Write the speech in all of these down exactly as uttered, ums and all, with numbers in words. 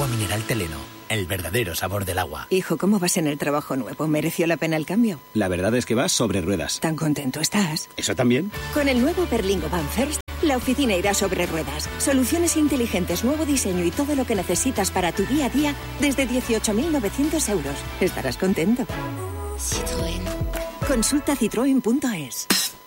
mineral Teleno, el verdadero sabor del agua. Hijo, ¿cómo vas en el trabajo nuevo? ¿Mereció la pena el cambio? La verdad es que vas sobre ruedas. ¿Tan contento estás? ¿Eso también? Con el nuevo Berlingo Van First, la oficina irá sobre ruedas. Soluciones inteligentes, nuevo diseño y todo lo que necesitas para tu día a día desde dieciocho mil novecientos euros. Estarás contento. Citroën. Consulta citroen punto es.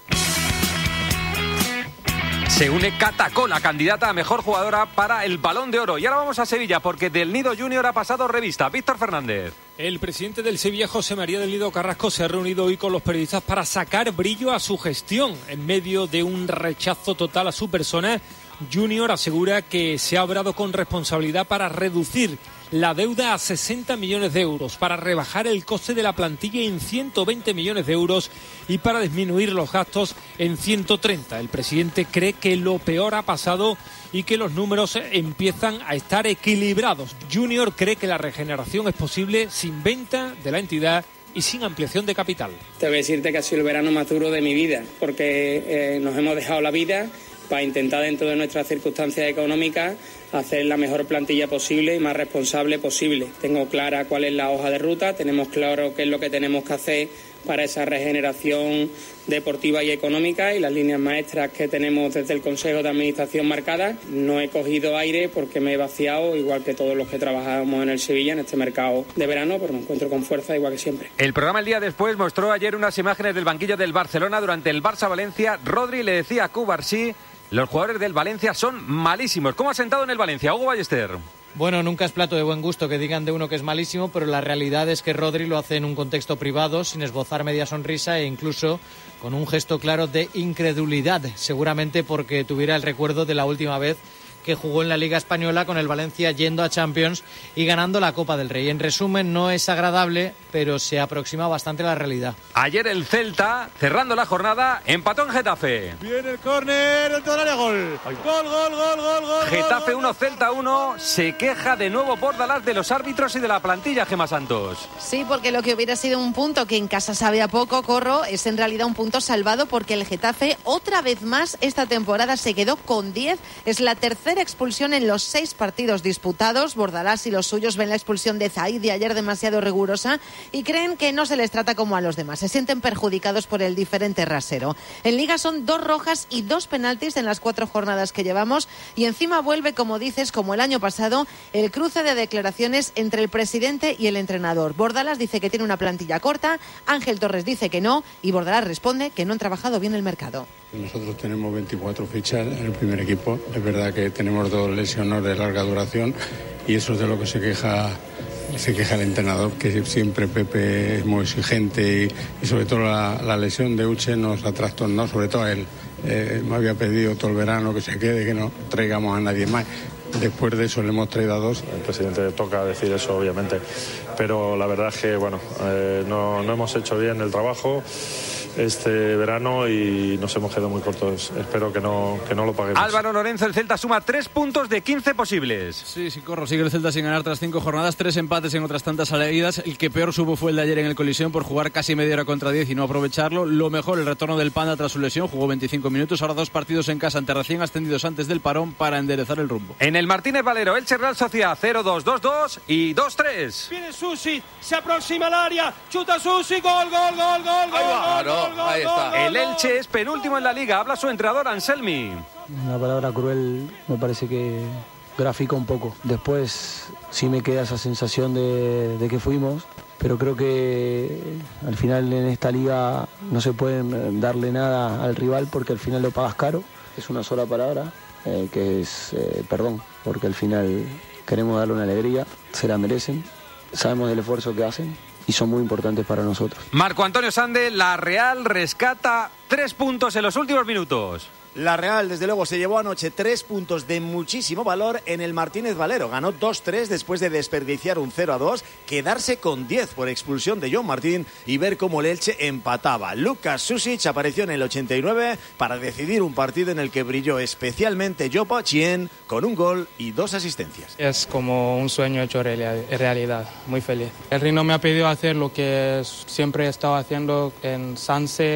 Se une Catacola, candidata a mejor jugadora para el Balón de Oro. Y ahora vamos a Sevilla, porque del Nido Junior ha pasado revista. Víctor Fernández. El presidente del Sevilla, José María del Nido Carrasco, se ha reunido hoy con los periodistas para sacar brillo a su gestión. En medio de un rechazo total a su persona, Junior asegura que se ha obrado con responsabilidad para reducir la deuda a sesenta millones de euros, para rebajar el coste de la plantilla en ciento veinte millones de euros y para disminuir los gastos en ciento treinta. El presidente cree que lo peor ha pasado y que los números empiezan a estar equilibrados. Junior cree que la regeneración es posible sin venta de la entidad y sin ampliación de capital. Te voy a decirte que ha sido el verano más duro de mi vida, porque eh, nos hemos dejado la vida para intentar, dentro de nuestras circunstancias económicas, hacer la mejor plantilla posible y más responsable posible. Tengo clara cuál es la hoja de ruta, tenemos claro qué es lo que tenemos que hacer para esa regeneración deportiva y económica y las líneas maestras que tenemos desde el Consejo de Administración marcadas. No he cogido aire porque me he vaciado, igual que todos los que trabajamos en el Sevilla, en este mercado de verano, pero me encuentro con fuerza igual que siempre. El programa El Día Después mostró ayer unas imágenes del banquillo del Barcelona durante el Barça-Valencia. Rodri le decía a Cubarsí: los jugadores del Valencia son malísimos. ¿Cómo ha sentado en el Valencia, Hugo Ballester? Bueno, nunca es plato de buen gusto que digan de uno que es malísimo, pero la realidad es que Rodri lo hace en un contexto privado, sin esbozar media sonrisa e incluso con un gesto claro de incredulidad, seguramente porque tuviera el recuerdo de la última vez que jugó en la Liga Española con el Valencia yendo a Champions y ganando la Copa del Rey. En resumen, no es agradable, pero se aproxima bastante a la realidad. Ayer el Celta, cerrando la jornada, empató en Getafe. Viene el córner, el área, gol. Gol, gol, gol, gol, gol. Getafe uno, Celta uno. Se queja de nuevo Bordalás de los árbitros y de la plantilla, Gemma Santos. Sí, porque lo que hubiera sido un punto que en casa sabe a poco, Corro, es en realidad un punto salvado, porque el Getafe otra vez más esta temporada se quedó con diez. Es la tercera expulsión en los seis partidos disputados. Bordalás y los suyos ven la expulsión de Zaidi ayer demasiado rigurosa y creen que no se les trata como a los demás. Se sienten perjudicados por el diferente rasero. En Liga son dos rojas y dos penaltis en las cuatro jornadas que llevamos, y encima vuelve, como dices, como el año pasado, el cruce de declaraciones entre el presidente y el entrenador. Bordalás dice que tiene una plantilla corta, Ángel Torres dice que no, y Bordalás responde que no han trabajado bien el mercado. Nosotros tenemos veinticuatro fichas en el primer equipo. Es verdad que tenemos dos lesiones de larga duración y eso es de lo que se queja se queja el entrenador, que siempre Pepe es muy exigente y, y sobre todo la, la lesión de Uche nos ha trastornado, sobre todo a él. Eh, me había pedido todo el verano que se quede, que no traigamos a nadie más. Después de eso le hemos traído a dos. El presidente toca decir eso, obviamente, pero la verdad es que bueno, eh, no, no hemos hecho bien el trabajo este verano y nos hemos quedado muy cortos. Espero que no, que no lo paguemos. Álvaro Lorenzo, el Celta suma tres puntos de quince posibles. Sí, sí, Corro, sigue el Celta sin ganar tras cinco jornadas, tres empates en otras tantas seguidas. El que peor supo fue el de ayer en el Coliseum por jugar casi media hora contra diez y no aprovecharlo. Lo mejor, el retorno del Panda tras su lesión, jugó veinticinco minutos, ahora dos partidos en casa ante recién ascendidos antes del parón para enderezar el rumbo. En el Martínez Valero, Elche Real Sociedad cero dos, dos dos y dos tres. Viene Susi, se aproxima al área, chuta Susi, gol, gol, gol, gol, gol, gol, gol, gol, ahí está. El Elche es penúltimo en la Liga, habla su entrenador Anselmi. Una palabra cruel me parece que grafica un poco. Después sí me queda esa sensación de, de que fuimos, pero creo que al final en esta liga no se puede darle nada al rival porque al final lo pagas caro. Es una sola palabra, eh, que es eh, perdón, porque al final queremos darle una alegría, se la merecen, sabemos del esfuerzo que hacen y son muy importantes para nosotros. Marco Antonio Sande, la Real rescata tres puntos en los últimos minutos. La Real, desde luego, se llevó anoche tres puntos de muchísimo valor en el Martínez Valero. Ganó dos tres después de desperdiciar un cero a dos, quedarse con diez por expulsión de John Martín y ver cómo el Elche empataba. Lucas Susic apareció en el ochenta y nueve para decidir un partido en el que brilló especialmente Jopo Chien con un gol y dos asistencias. Es como un sueño hecho realidad, muy feliz. El Rino me ha pedido hacer lo que siempre he estado haciendo en Sanse,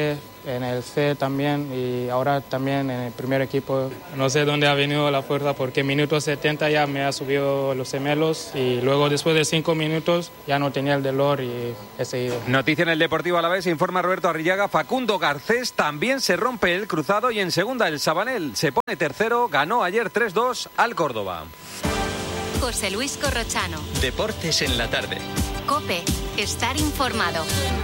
en el C también y ahora también en el primer equipo. No sé dónde ha venido la fuerza porque en minuto setenta ya me ha subido los gemelos y luego después de cinco minutos ya no tenía el dolor y he seguido. Noticia en el Deportivo Alavés, informa Roberto Arrillaga, Facundo Garcés también se rompe el cruzado y en segunda el Sabanel se pone tercero, ganó ayer tres dos al Córdoba. José Luis Corrochano. Deportes en la tarde. COPE, estar informado.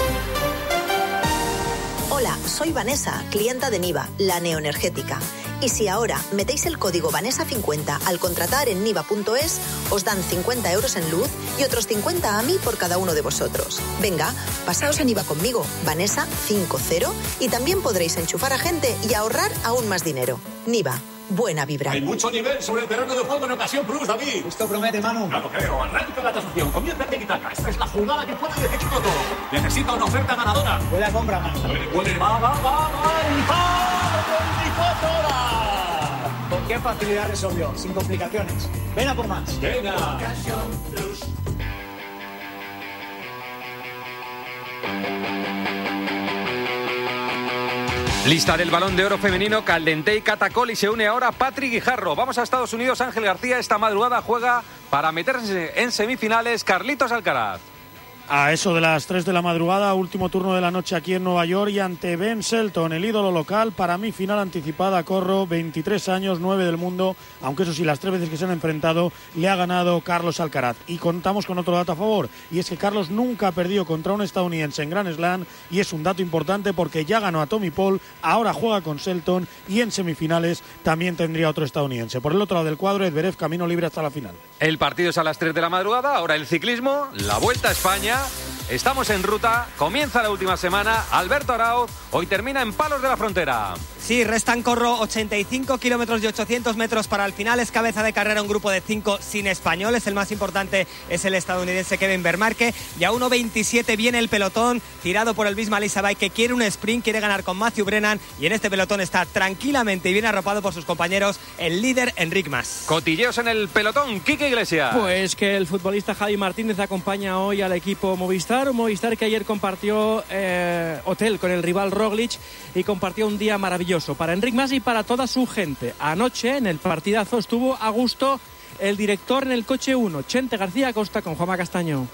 Hola, soy Vanessa, clienta de Niva, la neoenergética. Y si ahora metéis el código Vanessa cincuenta al contratar en niva punto es, os dan cincuenta euros en luz y otros cincuenta a mí por cada uno de vosotros. Venga, pasaos a Niva conmigo, Vanessa cincuenta, y también podréis enchufar a gente y ahorrar aún más dinero. Niva. Buena vibra. Hay mucho nivel sobre el terreno de juego en ocasión plus, David. Esto promete, Manu. No lo creo. Arranca la tasación. Comienza el tiki-taka. Esta es la jugada que puede decidirlo todo. Necesita una oferta ganadora. Buena compra, Manu. Puede, puede. Va, va, va, va. ¡Y va! ¿Con qué facilidad resolvió? Sin complicaciones. Ven a por más. Venga. Lista del Balón de Oro femenino, Caldentey, Catacol y se une ahora Patrick Guijarro. Vamos a Estados Unidos, Ángel García esta madrugada juega para meterse en semifinales Carlitos Alcaraz. A eso de las tres de la madrugada, último turno de la noche aquí en Nueva York y ante Ben Shelton, el ídolo local, para mí final anticipada, Corro, veintitrés años, nueve del mundo, aunque eso sí, las tres veces que se han enfrentado le ha ganado Carlos Alcaraz. Y contamos con otro dato a favor, y es que Carlos nunca ha perdido contra un estadounidense en Grand Slam, y es un dato importante porque ya ganó a Tommy Paul, ahora juega con Shelton y en semifinales también tendría otro estadounidense. Por el otro lado del cuadro, Zverev camino libre hasta la final. El partido es a las tres de la madrugada, ahora el ciclismo, la Vuelta a España. Estamos en ruta, comienza la última semana, Alberto Arauz, hoy termina en Palos de la Frontera. Sí, restan, Corro, ochenta y cinco kilómetros y ochocientos metros para el final. Es cabeza de carrera un grupo de cinco sin españoles. El más importante es el estadounidense Kevin Vermarque. Y a uno veintisiete viene el pelotón, tirado por el Bismarck Isabay, que quiere un sprint, quiere ganar con Matthew Brennan. Y en este pelotón está tranquilamente y bien arropado por sus compañeros el líder Enric Mas. Cotilleos en el pelotón, Quique Iglesias. Pues que el futbolista Javi Martínez acompaña hoy al equipo Movistar. Un Movistar que ayer compartió eh, hotel con el rival Roglic y compartió un día maravilloso para Enric Mas y para toda su gente. Anoche en el partidazo estuvo a gusto el director en el coche uno, Chente García Costa con Juanma Castaño.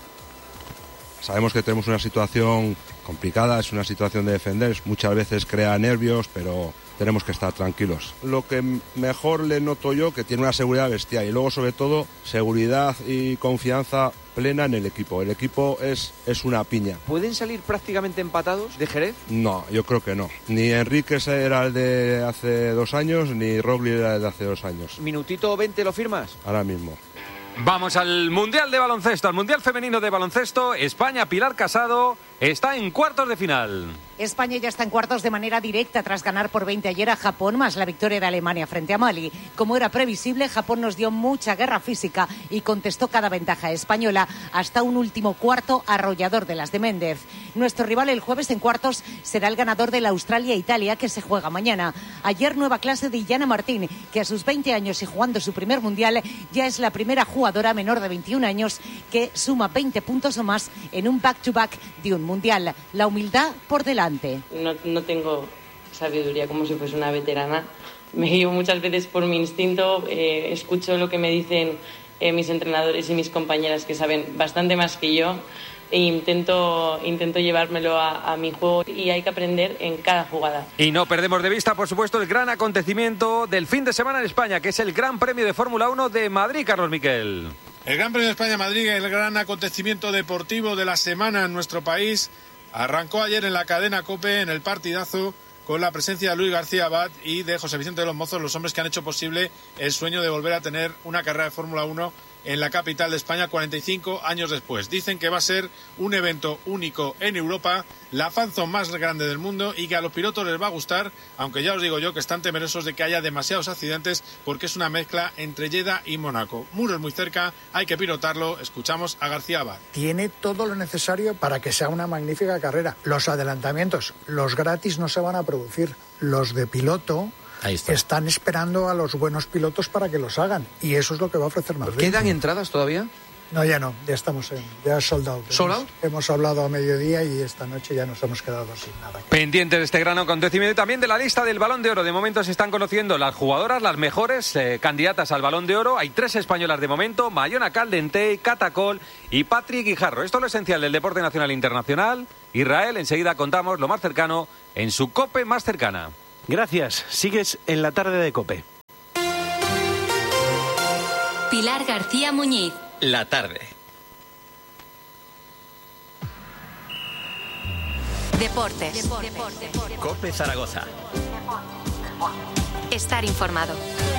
Sabemos que tenemos una situación complicada, es una situación de defender, muchas veces crea nervios, pero tenemos que estar tranquilos. Lo que mejor le noto yo, que tiene una seguridad bestial y luego sobre todo seguridad y confianza plena en el equipo. El equipo es, es una piña. ¿Pueden salir prácticamente empatados de Jerez? No, yo creo que no. Ni Enrique era el de hace dos años, ni Roglic era el de hace dos años. ¿Minutito veinte lo firmas? Ahora mismo. Vamos al Mundial de Baloncesto, al Mundial Femenino de Baloncesto. España, Pilar Casado, está en cuartos de final. España ya está en cuartos de manera directa tras ganar por veinte ayer a Japón, más la victoria de Alemania frente a Mali. Como era previsible, Japón nos dio mucha guerra física y contestó cada ventaja española hasta un último cuarto arrollador de las de Méndez. Nuestro rival el jueves en cuartos será el ganador de la Australia-Italia, que se juega mañana. Ayer nueva clase de Illana Martín, que a sus veinte años y jugando su primer mundial ya es la primera jugadora menor de veintiún años que suma veinte puntos o más en un back-to-back de un mundial. La humildad por delante. No, no tengo sabiduría como si fuese una veterana. Me guío muchas veces por mi instinto, eh, escucho lo que me dicen eh, mis entrenadores y mis compañeras que saben bastante más que yo e intento, intento llevármelo a, a mi juego y hay que aprender en cada jugada. Y no perdemos de vista, por supuesto, el gran acontecimiento del fin de semana en España, que es el Gran Premio de Fórmula uno de Madrid, Carlos Miquel. El Gran Premio de España Madrid, el gran acontecimiento deportivo de la semana en nuestro país. Arrancó ayer en la cadena COPE, en el partidazo, con la presencia de Luis García Abad y de José Vicente de los Mozos, los hombres que han hecho posible el sueño de volver a tener una carrera de Fórmula uno en la capital de España cuarenta y cinco años después. Dicen que va a ser un evento único en Europa, la fanzone más grande del mundo y que a los pilotos les va a gustar, aunque ya os digo yo que están temerosos de que haya demasiados accidentes porque es una mezcla entre Jeddah y Mónaco. Muros muy cerca, hay que pilotarlo. Escuchamos a García Abad. Tiene todo lo necesario para que sea una magnífica carrera. Los adelantamientos, los gratis no se van a producir. Los de piloto están esperando a los buenos pilotos para que los hagan y eso es lo que va a ofrecer Madrid. ¿Quedan entradas todavía? No, ya no, ya estamos en, ya sold out. ¿Sold out? Hemos, hemos hablado a mediodía y esta noche ya nos hemos quedado sin nada. Pendientes de este gran acontecimiento y también de la lista del Balón de Oro. De momento se están conociendo las jugadoras, las mejores eh, candidatas al Balón de Oro. Hay tres españolas de momento: Mayona Caldentey, Cata Coll y Patri Guijarro. Esto es lo esencial del deporte nacional e internacional. Israel, enseguida contamos lo más cercano en su COPE más cercana. Gracias. Sigues en la tarde de COPE. Pilar García Muñiz. La tarde. Deportes. COPE Zaragoza. Estar informado.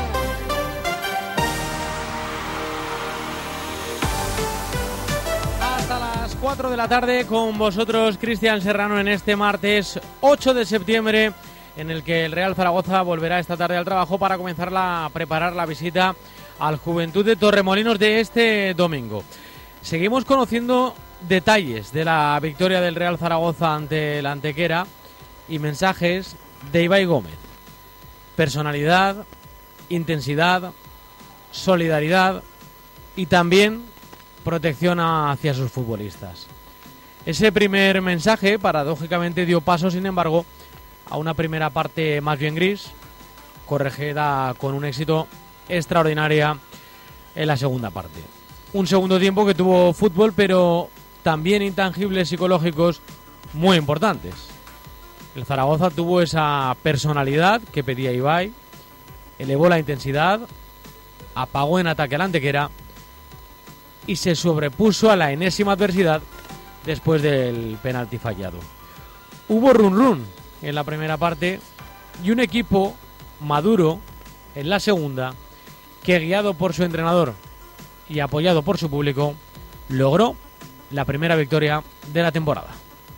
Hasta las cuatro de la tarde con vosotros, Cristian Serrano, en este martes ocho de septiembre, en el que el Real Zaragoza volverá esta tarde al trabajo para comenzar a preparar la visita al Juventud de Torremolinos de este domingo. Seguimos conociendo detalles de la victoria del Real Zaragoza ante la Antequera y mensajes de Ibai Gómez. Personalidad, intensidad, solidaridad y también protección hacia sus futbolistas. Ese primer mensaje, paradójicamente, dio paso, sin embargo, a una primera parte más bien gris, corregida con un éxito extraordinaria en la segunda parte. Un segundo tiempo que tuvo fútbol, pero también intangibles psicológicos muy importantes. El Zaragoza tuvo esa personalidad que pedía Ibai, elevó la intensidad, apagó en ataque al Antequera y se sobrepuso a la enésima adversidad después del penalti fallado. Hubo run run en la primera parte y un equipo maduro en la segunda, que guiado por su entrenador y apoyado por su público, logró la primera victoria de la temporada.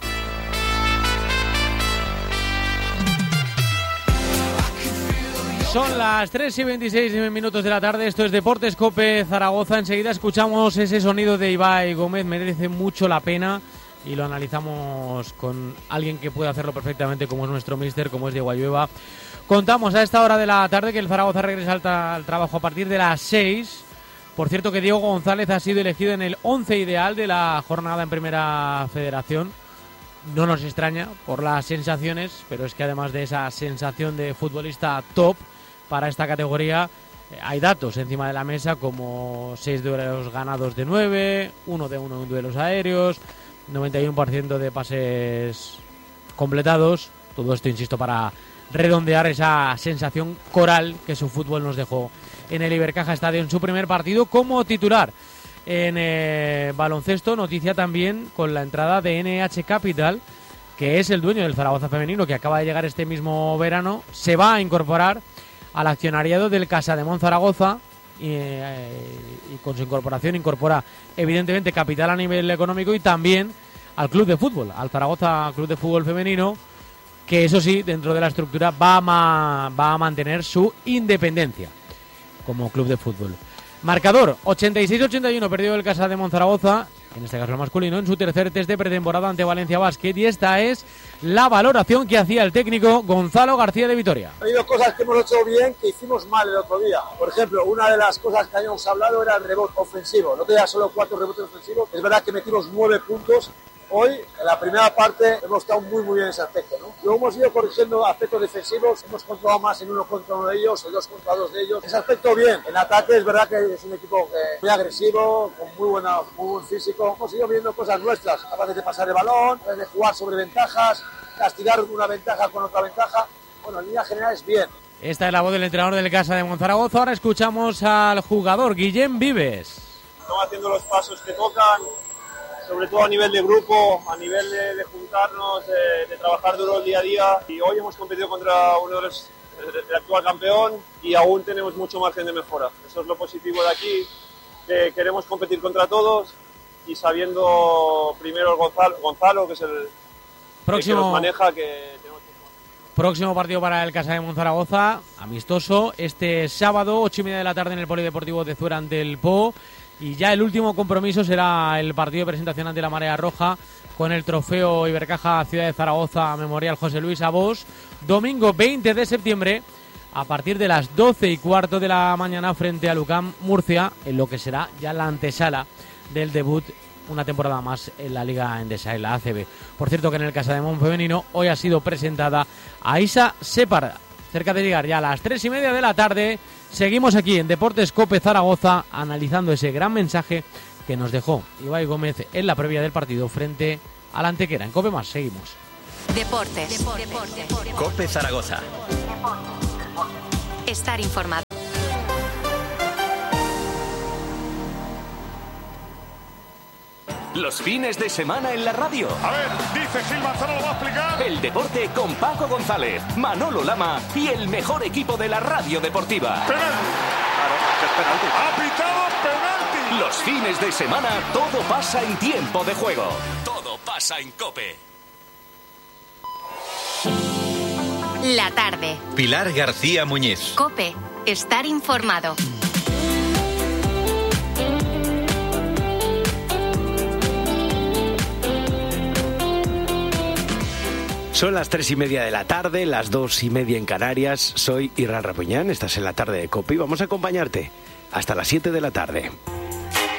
Son las tres y veintiséis minutos de la tarde, esto es Deportes COPE Zaragoza. Enseguida escuchamos ese sonido de Ibai Gómez, merece mucho la pena y lo analizamos con alguien que puede hacerlo perfectamente, como es nuestro míster, como es Diego Ayueva. Contamos a esta hora de la tarde que el Zaragoza regresa al, al trabajo a partir de las seis. Por cierto, que Diego González ha sido elegido en el once ideal de la jornada en Primera Federación. No nos extraña por las sensaciones, pero es que además de esa sensación de futbolista top para esta categoría, eh, hay datos encima de la mesa, como seis duelos ganados de nueve, uno de uno en duelos aéreos, noventa y uno por ciento de pases completados. Todo esto, insisto, para redondear esa sensación coral que su fútbol nos dejó en el Ibercaja Estadio en su primer partido como titular. En eh, baloncesto, noticia también con la entrada de N H Capital, que es el dueño del Zaragoza femenino, que acaba de llegar este mismo verano. Se va a incorporar al accionariado del Casademont Zaragoza y, eh, y con su incorporación incorpora evidentemente capital a nivel económico y también al club de fútbol, al Zaragoza Club de Fútbol Femenino, que eso sí, dentro de la estructura va a, ma- va a mantener su independencia como club de fútbol. Marcador, ochenta y seis ochenta y uno, perdió el Casademont Zaragoza, en este caso el masculino, en su tercer test de pretemporada ante Valencia Basket, y esta es la valoración que hacía el técnico Gonzalo García de Vitoria. Ha habido cosas que hemos hecho bien que hicimos mal el otro día. Por ejemplo, una de las cosas que habíamos hablado era el rebote ofensivo. No tenía solo cuatro rebotes ofensivos. Es verdad que metimos nueve puntos. Hoy, en la primera parte, hemos estado muy muy bien en ese aspecto, ¿no? Luego hemos ido corrigiendo aspectos defensivos, hemos controlado más en uno contra uno de ellos, en dos contra dos de ellos. Ese aspecto bien. En ataque es verdad que es un equipo eh, muy agresivo, con muy, buena, muy buen físico. Hemos ido viendo cosas nuestras, capaces de pasar el balón, de jugar sobre ventajas, castigar una ventaja con otra ventaja. Bueno, en línea general es bien. Esta es la voz del entrenador del Casademont Zaragoza. Ahora escuchamos al jugador Guillem Vives. Estamos haciendo los pasos que tocan, sobre todo a nivel de grupo, a nivel de, de juntarnos, de, de trabajar duro el día a día. Y hoy hemos competido contra uno de los, el actual campeón y aún tenemos mucho margen de mejora. Eso es lo positivo de aquí, que queremos competir contra todos y sabiendo primero el Gonzalo, Gonzalo que es el, Próximo. el que nos maneja, que tenemos que... Próximo partido para el Casademont Zaragoza, amistoso, este sábado, ocho y media de la tarde en el Polideportivo de Zuera ante el Po. Y ya el último compromiso será el partido de presentación ante la Marea Roja con el trofeo Ibercaja Ciudad de Zaragoza Memorial José Luis Abos. Domingo veinte de septiembre a partir de las doce y cuarto de la mañana frente a Lucam Murcia, en lo que será ya la antesala del debut una temporada más en la Liga Endesa, en la A C B. Por cierto que en el Casademón femenino hoy ha sido presentada Aisa Separ. Cerca de llegar ya a las tres y media de la tarde, seguimos aquí en Deportes COPE Zaragoza analizando ese gran mensaje que nos dejó Ibai Gómez en la previa del partido frente a la Antequera. En COPE Más seguimos. Deportes. Deportes. Deportes. COPE Zaragoza. Estar informado. Los fines de semana en la radio. A ver, dice Gil Manzano, lo va a explicar. El deporte con Paco González, Manolo Lama y el mejor equipo de la radio deportiva. Penalti. Claro, es penalti. Ha pitado penalti. Los fines de semana todo pasa en tiempo de juego. Todo pasa en COPE. La tarde. Pilar García Muñiz. COPE. Estar informado. Son las tres y media de la tarde, las dos y media en Canarias. Soy Irán Rapuñán, estás en la tarde de COPE y vamos a acompañarte hasta las siete de la tarde.